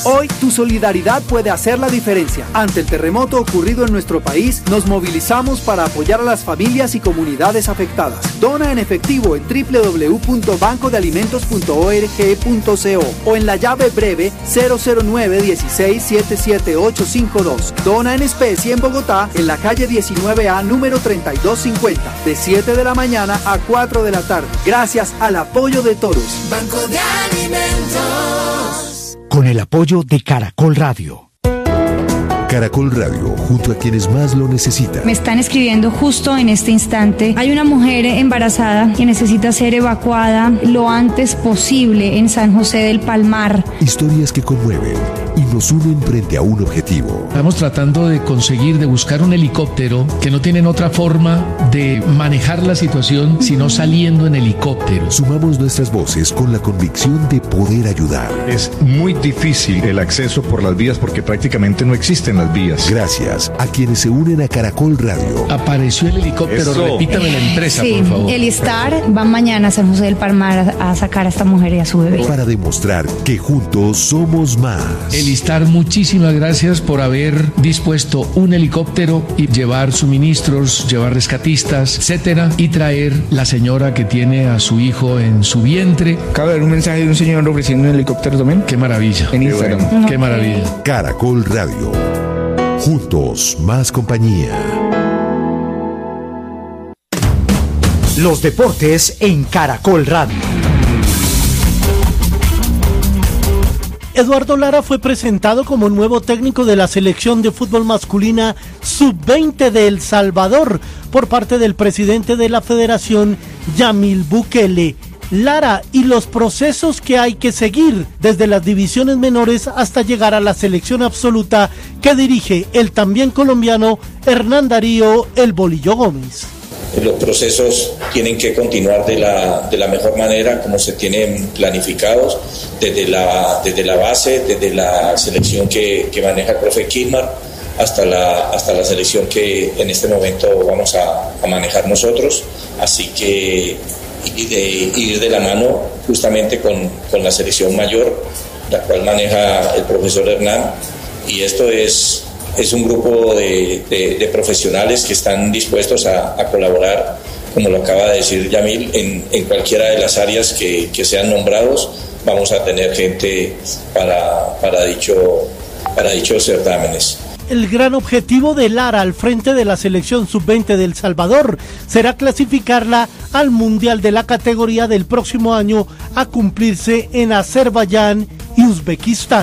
Hoy, tu solidaridad puede hacer la diferencia. Ante el terremoto ocurrido en nuestro país, nos movilizamos para apoyar a las familias y comunidades afectadas. Dona en efectivo en www.bancodealimentos.org.co o en la llave breve 009-16-77852. Dona en especie en Bogotá, en la calle 19A, número 3250, de 7 de la mañana a 4 de la tarde. Gracias al apoyo de todos. Banco de Alimentos. Con el apoyo de Caracol Radio. Caracol Radio, junto a quienes más lo necesitan. Me están escribiendo justo en este instante. Hay una mujer embarazada que necesita ser evacuada lo antes posible en San José del Palmar. Historias que conmueven y nos unen frente a un objetivo. Estamos tratando de buscar un helicóptero que no tienen otra forma de manejar la situación sino saliendo en helicóptero. Sumamos nuestras voces con la convicción de poder ayudar. Es muy difícil el acceso por las vías porque prácticamente no existen las vías. Gracias a quienes se unen a Caracol Radio. Apareció el helicóptero, repítame la empresa, por favor. El Star va mañana a San José del Palmar a sacar a esta mujer y a su bebé. Para demostrar que juntos somos más. El Star, muchísimas gracias por haber dispuesto un helicóptero y llevar suministros, llevar rescatistas, etcétera, y traer la señora que tiene a su hijo en su vientre. Acaba de ver un mensaje de un señor ofreciendo un helicóptero también. Qué maravilla. En Instagram. Qué maravilla. Caracol Radio. Juntos, más compañía. Los deportes en Caracol Radio. Eduardo Lara fue presentado como nuevo técnico de la selección de fútbol masculina sub-20 de El Salvador por parte del presidente de la federación, Yamil Bukele. Lara y los procesos que hay que seguir desde las divisiones menores hasta llegar a la selección absoluta que dirige el también colombiano Hernán Darío El Bolillo Gómez. Los procesos tienen que continuar de la mejor manera como se tienen planificados desde la base, desde la selección que maneja el profe Kilmar hasta la selección que en este momento vamos a manejar nosotros, así que ir de la mano justamente con la selección mayor, la cual maneja el profesor Hernán, y esto es un grupo de profesionales que están dispuestos a colaborar, como lo acaba de decir Yamil, en cualquiera de las áreas que sean nombrados. Vamos a tener gente para dichos certámenes. El gran objetivo de Lara al frente de la selección sub-20 de El Salvador será clasificarla al Mundial de la categoría del próximo año a cumplirse en Azerbaiyán y Uzbekistán.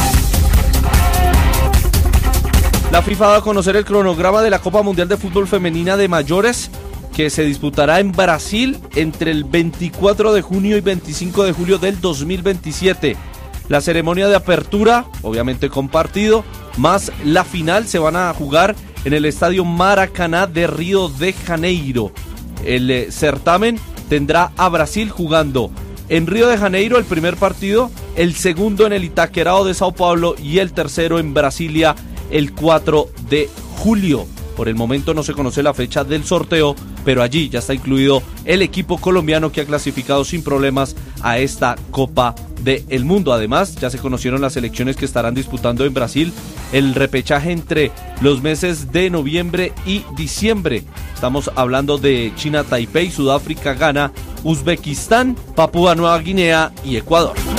La FIFA va a conocer el cronograma de la Copa Mundial de Fútbol Femenina de Mayores, que se disputará en Brasil entre el 24 de junio y 25 de julio del 2027. La ceremonia de apertura, obviamente con partido, más la final se van a jugar en el Estadio Maracaná de Río de Janeiro. El certamen tendrá a Brasil jugando en Río de Janeiro el primer partido, el segundo en el Itaquerão de Sao Paulo y el tercero en Brasilia el 4 de julio. Por el momento no se conoce la fecha del sorteo, pero allí ya está incluido el equipo colombiano que ha clasificado sin problemas a esta Copa del Mundo. Además, ya se conocieron las selecciones que estarán disputando en Brasil el repechaje entre los meses de noviembre y diciembre. Estamos hablando de China, Taipei, Sudáfrica, Ghana, Uzbekistán, Papúa Nueva Guinea y Ecuador.